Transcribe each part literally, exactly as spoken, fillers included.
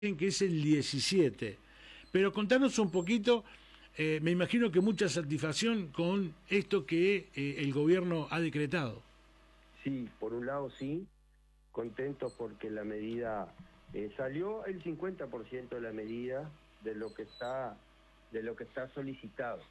que es el diecisiete. Pero contanos un poquito, eh, me imagino que mucha satisfacción con esto que eh, el gobierno ha decretado. Sí, por un lado sí, contentos porque la medida eh, salió el cincuenta por ciento de la medida de lo que está de lo que está solicitado.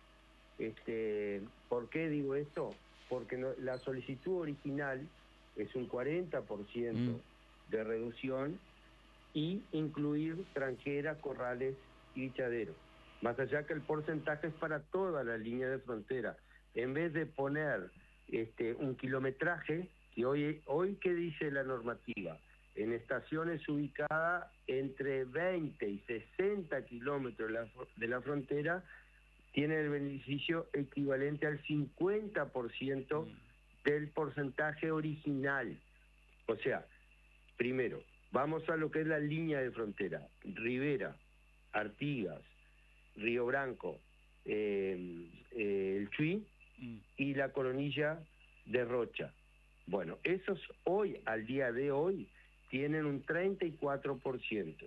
Este, ¿por qué digo esto? Porque no, la solicitud original es un cuarenta por ciento mm. de reducción y incluir tranqueras, corrales y bichaderos. Más allá que el porcentaje es para toda la línea de frontera. En vez de poner este, un kilometraje, que hoy, hoy ¿qué dice la normativa? En estaciones ubicadas entre veinte y sesenta kilómetros de la, de la frontera, tiene el beneficio equivalente al cincuenta por ciento del porcentaje original. O sea, primero, vamos a lo que es la línea de frontera. Rivera, Artigas, Río Branco, eh, eh, el Chuy mm. y la Coronilla de Rocha. Bueno, esos hoy, al día de hoy, tienen un treinta y cuatro por ciento.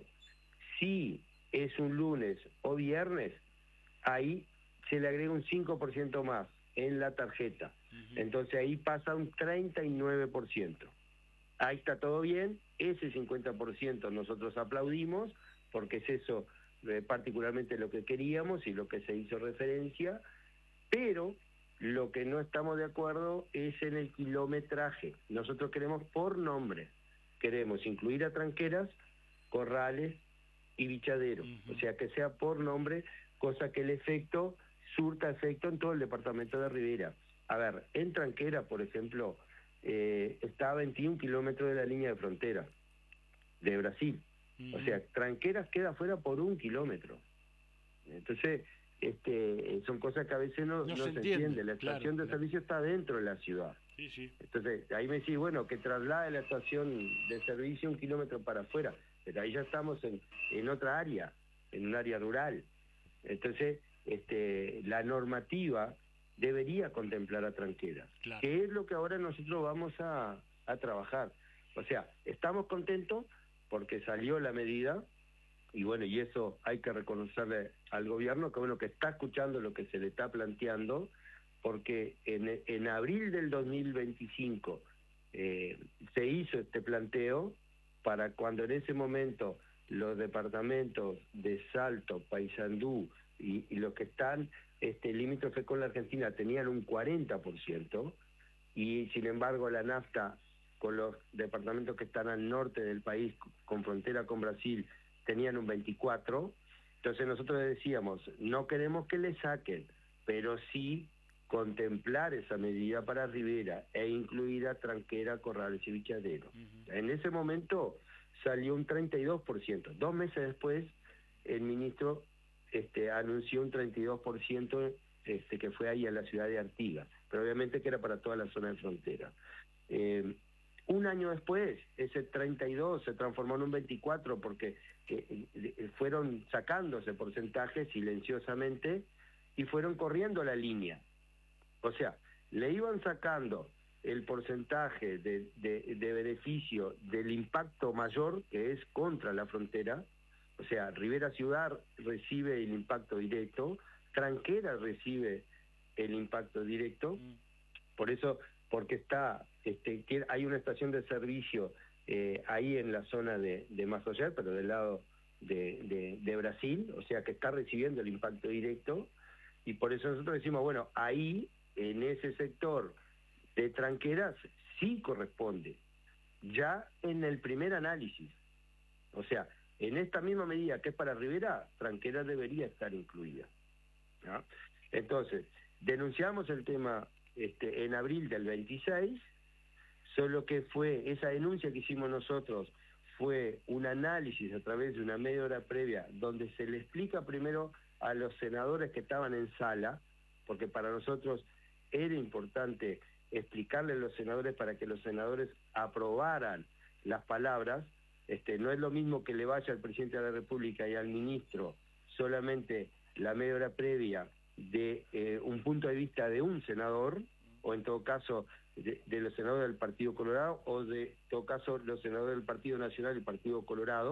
Si es un lunes o viernes, ahí se le agrega un cinco por ciento más en la tarjeta. Uh-huh. Entonces ahí pasa un treinta y nueve por ciento. Ahí está todo bien, ese cincuenta por ciento nosotros aplaudimos, porque es eso eh, particularmente lo que queríamos y lo que se hizo referencia, pero lo que no estamos de acuerdo es en el kilometraje. Nosotros queremos por nombre, queremos incluir a tranqueras, corrales y bichaderos, uh-huh. o sea que sea por nombre, cosa que el efecto surta efecto en todo el departamento de Rivera. A ver, en Tranquera, por ejemplo, eh, está a veintiún kilómetros de la línea de frontera de Brasil. Uh-huh. O sea, Tranqueras queda fuera por un kilómetro. Entonces, este, son cosas que a veces no, no, no se, se entiende. entiende. La estación claro, de claro. servicio está dentro de la ciudad. Sí, sí. Entonces, ahí me decís, bueno, que traslade la estación de servicio un kilómetro para afuera. Pero ahí ya estamos en, en otra área, en un área rural. Entonces, este, la normativa debería contemplar a Tranqueras, claro. que es lo que ahora nosotros vamos a, a trabajar. O sea, estamos contentos porque salió la medida, y bueno, y eso hay que reconocerle al gobierno, que bueno, que está escuchando lo que se le está planteando, porque en, en abril del dos mil veinticinco eh, se hizo este planteo para cuando en ese momento los departamentos de Salto, Paysandú y, y los que están este, limítrofe con la Argentina tenían un cuarenta por ciento y sin embargo la NAFTA con los departamentos que están al norte del país con frontera con Brasil tenían un veinticuatro por ciento. Entonces nosotros decíamos, no queremos que le saquen, pero sí contemplar esa medida para Rivera e incluir a Tranquera, Corrales y Bichaderos. Uh-huh. En ese momento salió un treinta y dos por ciento. Dos meses después, el ministro este, anunció un treinta y dos por ciento este, que fue ahí en la ciudad de Artigas, pero obviamente que era para toda la zona de frontera. Eh, un año después, ese treinta y dos se transformó en un veinticuatro porque eh, eh, fueron sacando ese porcentaje silenciosamente y fueron corriendo la línea. O sea, le iban sacando el porcentaje de, de, de beneficio del impacto mayor, que es contra la frontera. O sea, Rivera Ciudad recibe el impacto directo, Tranquera recibe el impacto directo, por eso, porque está, este, hay una estación de servicio eh, ahí en la zona de, de Masoyer, pero del lado de, de, de Brasil, o sea que está recibiendo el impacto directo, y por eso nosotros decimos, bueno, ahí, en ese sector de Tranqueras, sí corresponde, ya en el primer análisis, o sea, en esta misma medida que es para Rivera, Tranqueras debería estar incluida, ¿no? Entonces, denunciamos el tema este, en abril del veintiséis, solo que fue, esa denuncia que hicimos nosotros fue un análisis a través de una media hora previa, donde se le explica primero a los senadores que estaban en sala, porque para nosotros era importante explicarle a los senadores para que los senadores aprobaran las palabras. Este, no es lo mismo que le vaya al presidente de la República y al ministro solamente la media hora previa de eh, un punto de vista de un senador, o en todo caso de, de los senadores del Partido Colorado, o de en todo caso los senadores del Partido Nacional y Partido Colorado,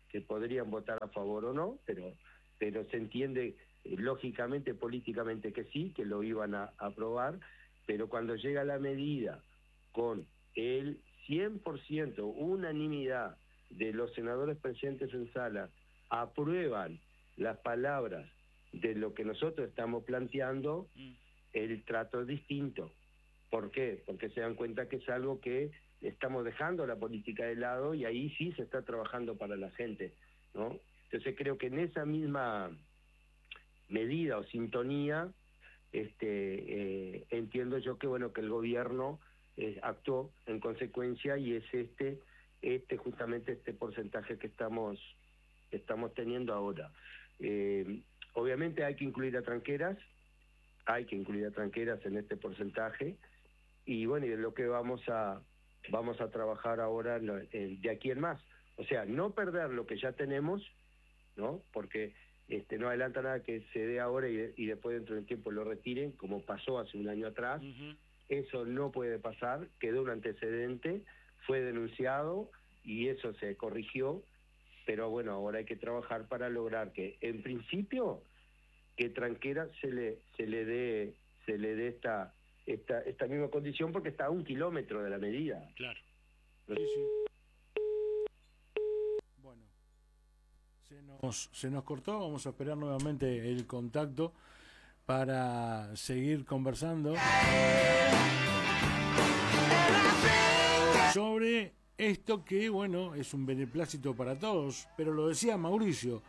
que podrían votar a favor o no, pero, pero se entiende eh, lógicamente, políticamente que sí, que lo iban a, a aprobar, pero cuando llega la medida con el cien por ciento, unanimidad de los senadores presentes en sala, aprueban las palabras de lo que nosotros estamos planteando, mm. el trato es distinto. ¿Por qué? Porque se dan cuenta que es algo que estamos dejando la política de lado y ahí sí se está trabajando para la gente, ¿no? Entonces creo que en esa misma medida o sintonía, este, eh, entiendo yo que bueno que el gobierno eh, actuó en consecuencia y es este, este justamente este porcentaje que estamos, que estamos teniendo ahora. Eh, obviamente hay que incluir a tranqueras, hay que incluir a tranqueras en este porcentaje. Y bueno, y es lo que vamos a vamos a trabajar ahora de aquí en más. O sea, no perder lo que ya tenemos, ¿no? Porque este, no adelanta nada que se dé ahora y, y después dentro del tiempo lo retiren, como pasó hace un año atrás. Uh-huh. Eso no puede pasar, quedó un antecedente, fue denunciado y eso se corrigió, pero bueno, ahora hay que trabajar para lograr que, en principio, que Tranquera se le se le dé se le dé esta Esta, esta misma condición porque está a un kilómetro de la medida. Claro. Sí, sí. Bueno, se nos, se nos cortó, vamos a esperar nuevamente el contacto para seguir conversando sobre esto que, bueno, es un beneplácito para todos, pero lo decía Mauricio,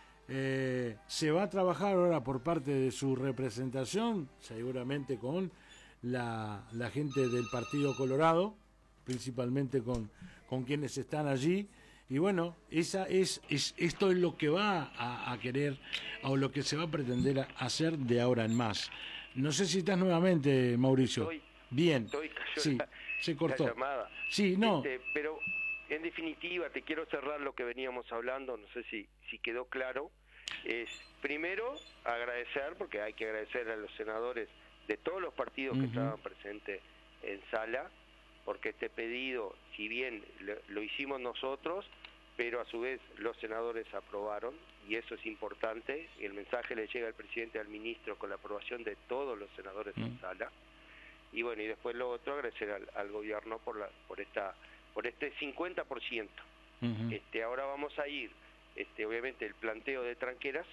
eh, se va a trabajar ahora por parte de su representación, seguramente con La, la gente del Partido Colorado, principalmente con, con quienes están allí, y bueno, esa es, es esto es lo que va a, a querer, o lo que se va a pretender a hacer de ahora en más. No sé si estás nuevamente, Mauricio. Estoy, Bien, estoy, cayó sí, la, se cortó. La llamada. Sí, no. Este, pero en definitiva, te quiero cerrar lo que veníamos hablando, no sé si, si quedó claro. Es primero agradecer, porque hay que agradecer a los senadores de todos los partidos uh-huh. que estaban presentes en sala, porque este pedido, si bien lo, lo hicimos nosotros, pero a su vez los senadores aprobaron, y eso es importante, y el mensaje le llega al presidente y al ministro con la aprobación de todos los senadores uh-huh. en sala. Y bueno, y después lo otro, agradecer al, al gobierno por la por esta por este cincuenta por ciento. Uh-huh. Este, ahora vamos a ir, este, obviamente, el planteo de Tranqueras,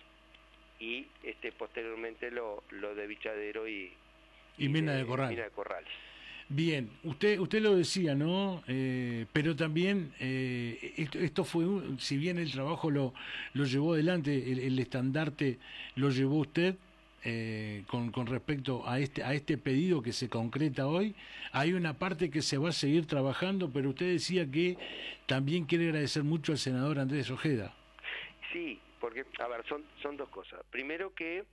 y este posteriormente lo, lo de Bichadero y, y, y Mina de, de Corral. Mina de Corrales. Bien, usted usted lo decía, ¿no? Eh, pero también eh, esto, esto fue, un, si bien el trabajo lo, lo llevó adelante, el, el estandarte lo llevó usted eh, con, con respecto a este a este pedido que se concreta hoy, hay una parte que se va a seguir trabajando, pero usted decía que también quiere agradecer mucho al senador Andrés Ojeda. Sí, porque, a ver, son, son dos cosas. Primero que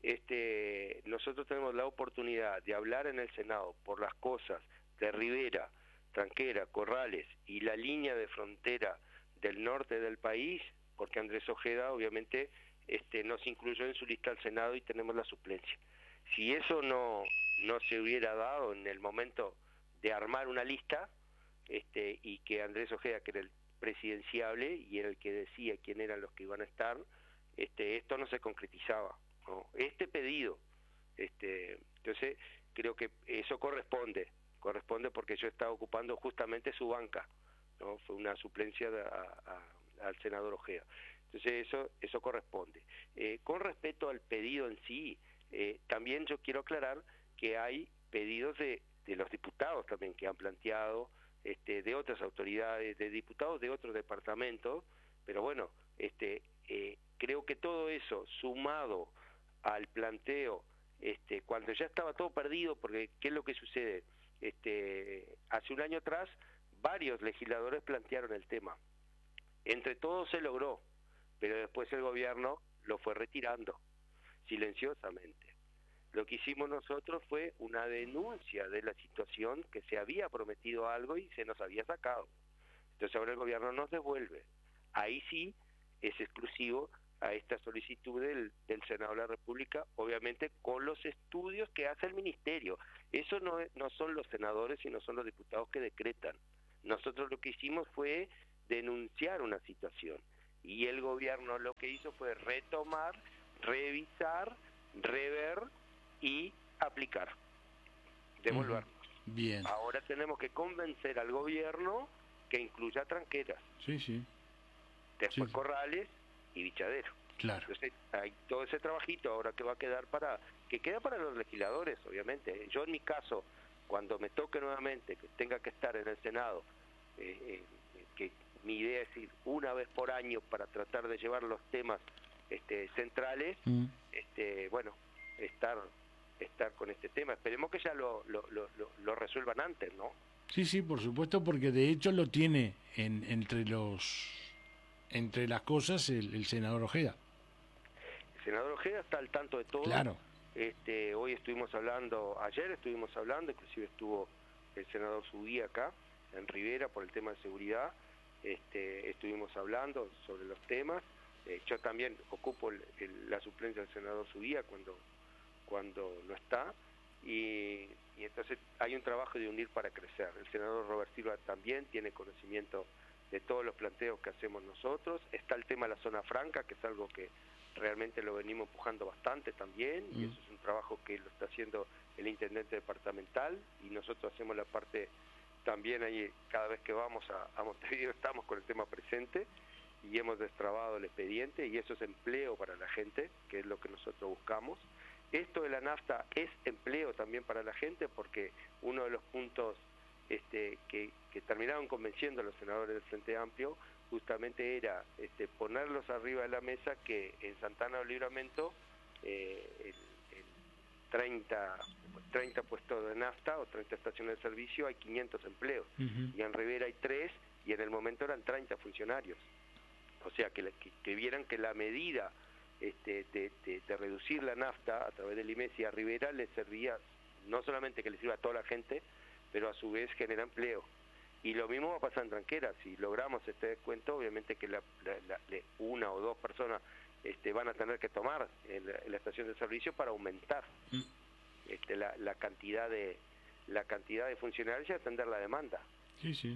este, nosotros tenemos la oportunidad de hablar en el Senado por las cosas de Rivera, Tranquera, Corrales y la línea de frontera del norte del país, porque Andrés Ojeda obviamente este, nos incluyó en su lista al Senado y tenemos la suplencia. Si eso no, no se hubiera dado en el momento de armar una lista, este, y que Andrés Ojeda, que era el presidenciable y era el que decía quién eran los que iban a estar, este, esto no se concretizaba, ¿no? Este pedido, este, entonces creo que eso corresponde, corresponde porque yo estaba ocupando justamente su banca, ¿no? Fue una suplencia de, a, a, al senador Ojeda. Entonces eso, eso corresponde. Eh, con respecto al pedido en sí, eh, también yo quiero aclarar que hay pedidos de, de los diputados también que han planteado, Este, de otras autoridades, de diputados de otros departamentos, pero bueno, este, eh, creo que todo eso sumado al planteo, este, cuando ya estaba todo perdido, porque ¿qué es lo que sucede? Este, hace un año atrás varios legisladores plantearon el tema, entre todos se logró, pero después el gobierno lo fue retirando silenciosamente. Lo que hicimos nosotros fue una denuncia de la situación, que se había prometido algo y se nos había sacado. Entonces ahora el gobierno nos devuelve. Ahí sí es exclusivo a esta solicitud del, del Senado de la República, obviamente con los estudios que hace el Ministerio. Eso no, no son los senadores, sino son los diputados que decretan. Nosotros lo que hicimos fue denunciar una situación. y el gobierno lo que hizo fue retomar, revisar, rever y aplicar, devolvernos. Uh-huh. Bien. Ahora tenemos que convencer al gobierno que incluya tranqueras. Sí, sí. Después sí. Corrales y Bichadero. Claro. Entonces hay todo ese trabajito ahora que va a quedar para, que queda para los legisladores, obviamente. Yo en mi caso, cuando me toque nuevamente, que tenga que estar en el Senado, eh, eh, que mi idea es ir una vez por año para tratar de llevar los temas este, centrales, mm. este, bueno, estar estar con este tema. Esperemos que ya lo, lo, lo, lo resuelvan antes, ¿no? Sí, sí, por supuesto, porque de hecho lo tiene en, entre los entre las cosas el, el senador Ojeda. El senador Ojeda está al tanto de todo. Claro. Este, hoy estuvimos hablando, ayer estuvimos hablando, inclusive estuvo el senador Subí acá, en Rivera, por el tema de seguridad. Este, estuvimos hablando sobre los temas. Eh, yo también ocupo el, el, la suplencia del senador Subía cuando, cuando no está. Y, y entonces hay un trabajo de unir para crecer. El senador Robert Silva también tiene conocimiento de todos los planteos que hacemos nosotros. Está el tema de la zona franca, que es algo que realmente lo venimos empujando bastante también, mm. y eso es un trabajo que lo está haciendo el intendente departamental, y nosotros hacemos la parte también ahí, cada vez que vamos a, a Montevideo estamos con el tema presente, y hemos destrabado el expediente, y eso es empleo para la gente, que es lo que nosotros buscamos. Esto de la nafta es empleo también para la gente, porque uno de los puntos este, que, que terminaron convenciendo a los senadores del Frente Amplio justamente era este, ponerlos arriba de la mesa que en Santana del Libramento eh, el, el treinta, treinta puestos de nafta o treinta estaciones de servicio hay quinientos empleos, uh-huh. y en Rivera hay tres, y en el momento eran treinta funcionarios. O sea, que, que, que vieran que la medida este, de, de, de reducir la nafta a través del I M E S y a Rivera les servía, no solamente que les sirva a toda la gente, pero a su vez genera empleo. Y lo mismo va a pasar en Tranquera. Si logramos este descuento, obviamente que la, la, la, una o dos personas este, van a tener que tomar en la, en la estación de servicio para aumentar mm. este, la, la cantidad de la cantidad de funcionarios y atender la demanda. Sí, sí.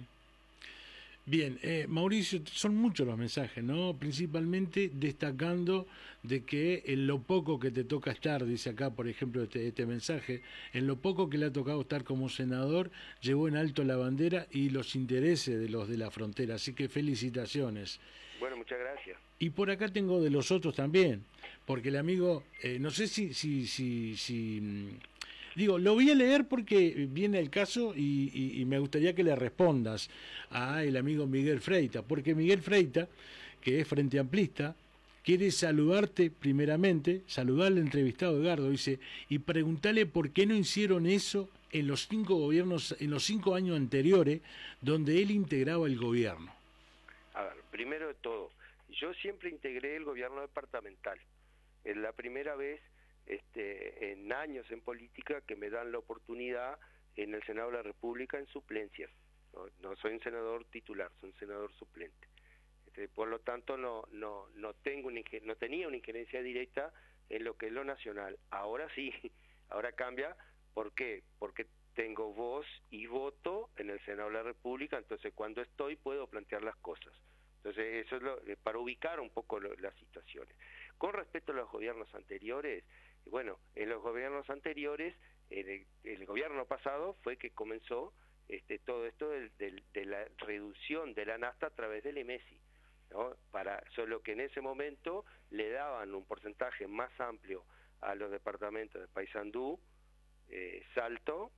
Bien, eh, Mauricio, son muchos los mensajes, ¿no? Principalmente destacando de que en lo poco que te toca estar, dice acá, por ejemplo, este, este mensaje, en lo poco que le ha tocado estar como senador, llevó en alto la bandera y los intereses de los de la frontera, así que felicitaciones. Bueno, muchas gracias. Y por acá tengo de los otros también, porque el amigo, eh, no sé si... si, si, si Digo, lo voy a leer porque viene el caso y, y, y me gustaría que le respondas a el amigo Miguel Freita, porque Miguel Freita, que es frente amplista, quiere saludarte primeramente, saludar al entrevistado Edgardo, dice, y preguntarle por qué no hicieron eso en los cinco gobiernos, en los cinco años anteriores, donde él integraba el gobierno. A ver, primero de todo, yo siempre integré el gobierno departamental. Es la primera vez Este, en años en política que me dan la oportunidad en el Senado de la República en suplencias. No, no soy un senador titular, soy un senador suplente. Este, por lo tanto, no no no tengo una, no tenía una injerencia directa en lo que es lo nacional. Ahora sí, ahora cambia. ¿Por qué? Porque tengo voz y voto en el Senado de la República, entonces cuando estoy puedo plantear las cosas. Entonces, eso es lo, para ubicar un poco lo, las situaciones. Con respecto a los gobiernos anteriores, bueno, en los gobiernos anteriores, el, el gobierno pasado fue que comenzó este, todo esto de, de, de la reducción de la nafta a través del I M E S I, ¿no? Para, solo que en ese momento le daban un porcentaje más amplio a los departamentos de Paysandú, eh, Salto,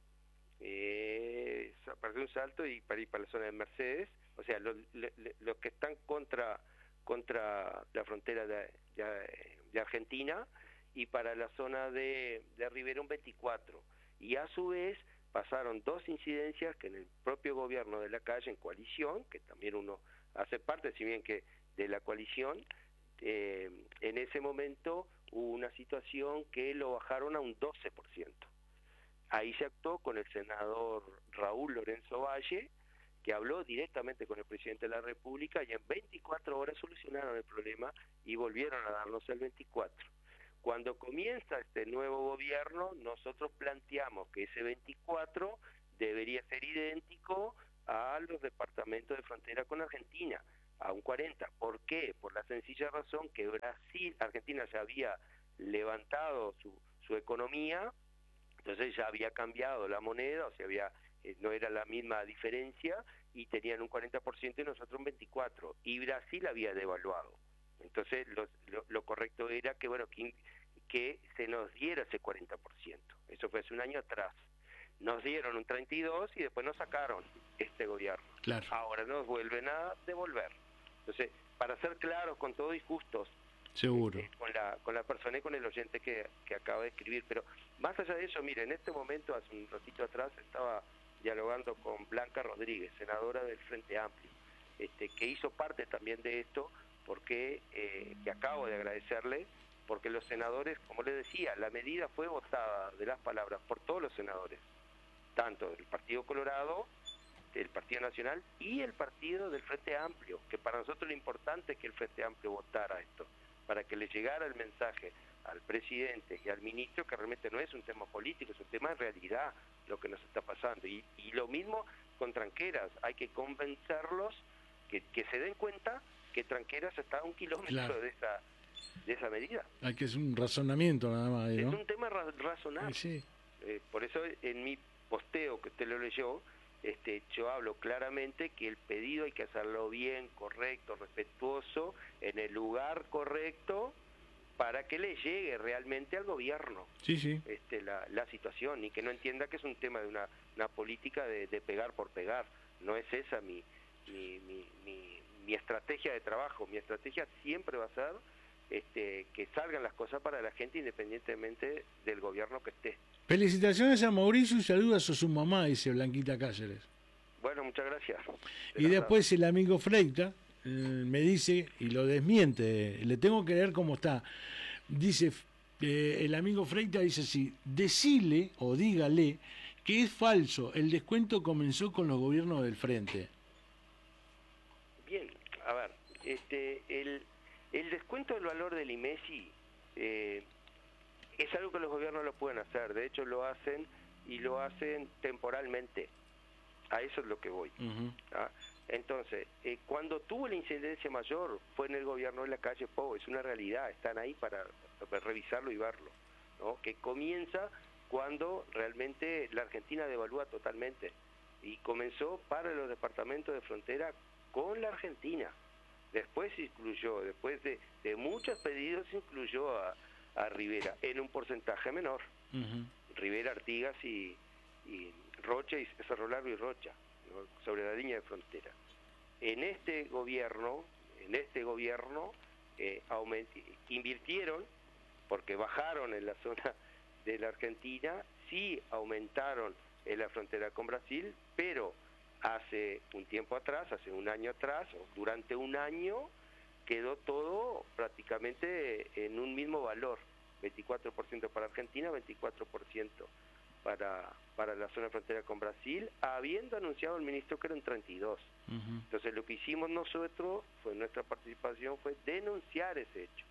eh, para un Salto y para ir para la zona de Mercedes, o sea, los, los, los que están contra contra la frontera de, de, de Argentina, y para la zona de, de Rivera un veinticuatro. Y a su vez pasaron dos incidencias que en el propio gobierno de la calle, en coalición, que también uno hace parte, si bien que de la coalición, eh, en ese momento hubo una situación que lo bajaron a un doce por ciento. Ahí se actuó con el senador Raúl Lorenzo Valle, que habló directamente con el presidente de la República, y en veinticuatro horas solucionaron el problema y volvieron a darnos el veinticuatro. Cuando comienza este nuevo gobierno, nosotros planteamos que ese veinticuatro debería ser idéntico a los departamentos de frontera con Argentina. a un cuarenta. ¿Por qué? Por la sencilla razón que Brasil, Argentina ya había levantado su, su economía, entonces ya había cambiado la moneda, o sea, había, eh, no era la misma diferencia, y tenían un cuarenta por ciento y nosotros un veinticuatro por ciento, y Brasil había devaluado. Entonces lo, lo, lo correcto era que, bueno, que, que se nos diera ese cuarenta por ciento. Eso fue hace un año atrás. Nos dieron un treinta y dos por ciento y después nos sacaron este gobierno. Claro. Ahora nos vuelven a devolver. Entonces, para ser claros con todo y justos, seguro, eh, con la con la persona y con el oyente que, que acaba de escribir, pero más allá de eso, mire, en este momento, hace un ratito atrás, estaba dialogando con Blanca Rodríguez, senadora del Frente Amplio, este, que hizo parte también de esto, porque eh, que acabo de agradecerle, porque los senadores, como les decía, la medida fue votada de las palabras por todos los senadores, tanto del Partido Colorado, del Partido Nacional y el partido del Frente Amplio, que para nosotros lo importante es que el Frente Amplio votara esto, para que le llegara el mensaje al presidente y al ministro que realmente no es un tema político, es un tema de realidad lo que nos está pasando. Y, y lo mismo con Tranqueras, hay que convencerlos que, que se den cuenta que Tranqueras está a un kilómetro claro. de esa de esa medida. Hay que hacer un razonamiento nada más, ¿no? Es un tema ra razonable. Sí. Eh, por eso en mi posteo que usted lo leyó, Este, yo hablo claramente que el pedido hay que hacerlo bien, correcto, respetuoso, en el lugar correcto, para que le llegue realmente al gobierno sí, sí. Este, la, la situación, y que no entienda que es un tema de una, una política de, de pegar por pegar. No es esa mi, mi, mi, mi, mi estrategia de trabajo. Mi estrategia siempre va a ser este, que salgan las cosas para la gente independientemente del gobierno que esté. Felicitaciones a Mauricio y saludos a su mamá, dice Blanquita Cáceres. Bueno, muchas gracias. De y después el amigo Freita eh, me dice, y lo desmiente, le tengo que leer cómo está. Dice, eh, el amigo Freita dice así, decile o dígale que es falso, el descuento comenzó con los gobiernos del Frente. Bien, a ver, este, el, el descuento del valor del IMESI... Eh, es algo que los gobiernos lo pueden hacer, de hecho lo hacen y lo hacen temporalmente, a eso es lo que voy. Uh-huh. ¿Ah? Entonces, eh, cuando tuvo la incidencia mayor fue en el gobierno de la calle Pou, es una realidad, están ahí para, para revisarlo y verlo, ¿no? Que comienza cuando realmente la Argentina devalúa totalmente, y comenzó para los departamentos de frontera con la Argentina, después se incluyó, después de, de muchos pedidos se incluyó a a Rivera, en un porcentaje menor. Uh-huh. Rivera, Artigas y, y Rocha, y Cerro Largo y Rocha, ¿no? Sobre la línea de frontera. En este gobierno, en este gobierno, eh, invirtieron, porque bajaron en la zona de la Argentina, sí aumentaron en la frontera con Brasil, pero hace un tiempo atrás, hace un año atrás, o durante un año, quedó todo prácticamente en un mismo valor, veinticuatro por ciento para Argentina, veinticuatro por ciento para, para la zona de frontera con Brasil, habiendo anunciado el ministro que eran treinta y dos. Uh-huh. Entonces lo que hicimos nosotros, fue nuestra participación, fue denunciar ese hecho.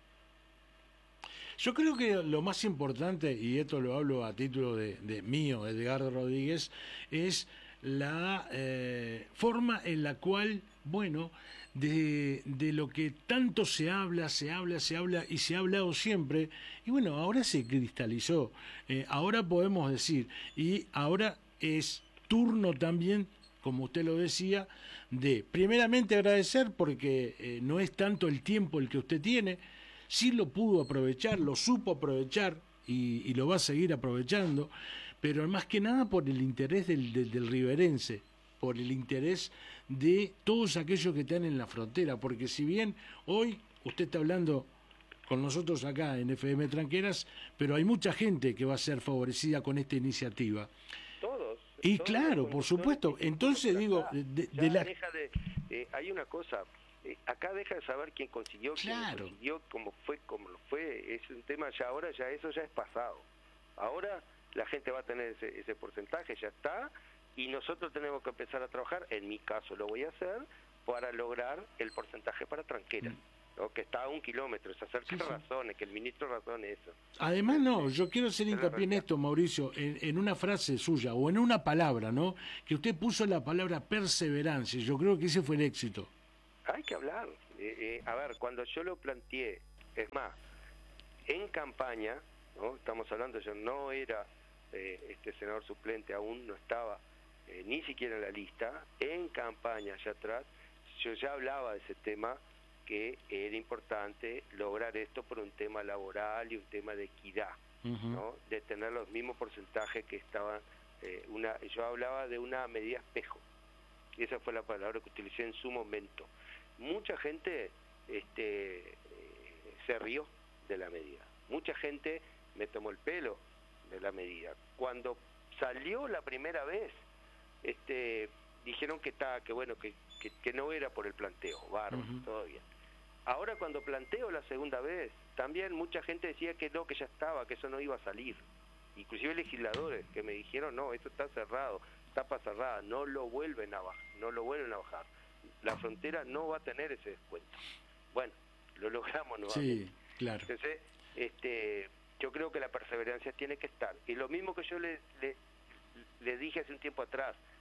Yo creo que lo más importante, y esto lo hablo a título de, de mío, Edgardo Rodríguez, es la eh, forma en la cual, bueno, de, de lo que tanto se habla, se habla, se habla y se ha hablado siempre, y bueno, ahora se cristalizó, eh, ahora podemos decir, y ahora es turno también, como usted lo decía, de primeramente agradecer porque eh, no es tanto el tiempo el que usted tiene, sí lo pudo aprovechar, lo supo aprovechar y, y lo va a seguir aprovechando, pero más que nada por el interés del, del, del riverense, por el interés de todos aquellos que están en la frontera, porque si bien hoy usted está hablando con nosotros acá en F M Tranqueras, pero hay mucha gente que va a ser favorecida con esta iniciativa. Todos. Y todos claro, por supuesto, entonces digo, de, de la... deja de, eh, hay una cosa, eh, acá deja de saber quién consiguió, claro. quién consiguió, cómo fue, cómo lo fue, es un tema ya ahora, ya eso ya es pasado. Ahora la gente va a tener ese, ese porcentaje, ya está, y nosotros tenemos que empezar a trabajar, en mi caso lo voy a hacer, para lograr el porcentaje para Tranqueras, mm. ¿no? Que está a un kilómetro, es hacer que sí, razone, sí. que el ministro razone eso. Además no, yo quiero hacer hincapié en esto, Mauricio, en, en una frase suya, o en una palabra, ¿no? Que usted puso la palabra perseverancia, yo creo que ese fue el éxito. Ah, hay que hablar. Eh, eh, a ver, cuando yo lo planteé, es más, en campaña, ¿no? Estamos hablando, yo no era eh, este senador suplente, aún no estaba eh, ni siquiera en la lista, en campaña allá atrás, yo ya hablaba de ese tema, que era importante lograr esto por un tema laboral y un tema de equidad, uh-huh. ¿no? De tener los mismos porcentajes que estaban, eh, una, yo hablaba de una medida espejo, y esa fue la palabra que utilicé en su momento. Mucha gente este, eh, se rió de la medida, mucha gente me tomó el pelo de la medida. Cuando salió la primera vez, este, dijeron que estaba, que bueno, que, que, que no era por el planteo, bárbaro, uh-huh. todo bien. Ahora cuando planteo la segunda vez, también mucha gente decía que no, que ya estaba, que eso no iba a salir. Inclusive legisladores que me dijeron, no, esto está cerrado, tapa cerrada, no lo vuelven a bajar, no lo vuelven a bajar. La frontera no va a tener ese descuento. Bueno, lo logramos nuevamente. Sí, claro. Entonces, este, yo creo que la perseverancia tiene que estar. Y lo mismo que yo le, le, le dije hace un tiempo atrás,